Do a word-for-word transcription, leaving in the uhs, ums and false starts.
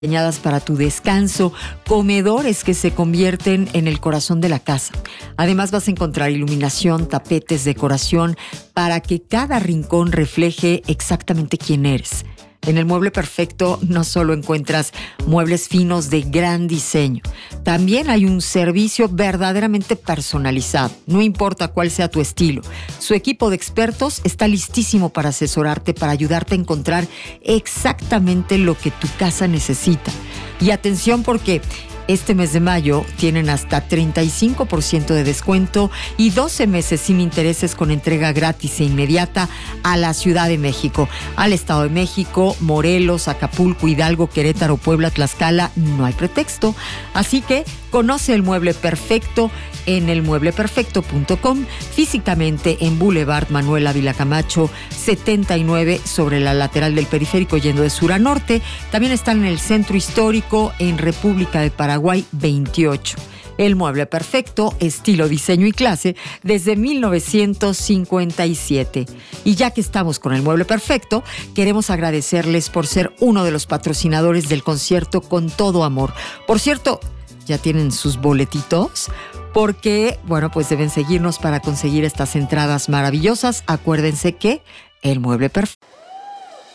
diseñadas para tu descanso, comedores que se convierten en el corazón de la casa. Además vas a encontrar iluminación, tapetes, decoración, para que cada rincón refleje exactamente quién eres. En el Mueble Perfecto no solo encuentras muebles finos de gran diseño, también hay un servicio verdaderamente personalizado. No importa cuál sea tu estilo, su equipo de expertos está listísimo para asesorarte, para ayudarte a encontrar exactamente lo que tu casa necesita. Y atención, porque este mes de mayo tienen hasta treinta y cinco por ciento de descuento y doce meses sin intereses con entrega gratis e inmediata a la Ciudad de México, al Estado de México, Morelos, Acapulco, Hidalgo, Querétaro, Puebla, Tlaxcala. No hay pretexto. Así que conoce el Mueble Perfecto en el mueble perfecto punto com, físicamente en Boulevard Manuel Ávila Camacho setenta y nueve, sobre la lateral del periférico yendo de sur a norte. También están en el Centro Histórico en República de Paraguay veintiocho. El Mueble Perfecto, estilo, diseño y clase desde mil novecientos cincuenta y siete. Y ya que estamos con el Mueble Perfecto, queremos agradecerles por ser uno de los patrocinadores del concierto Con Todo Amor. Por cierto, ¿ya tienen sus boletitos? Porque, bueno, pues deben seguirnos para conseguir estas entradas maravillosas. Acuérdense que el Mueble Perfecto.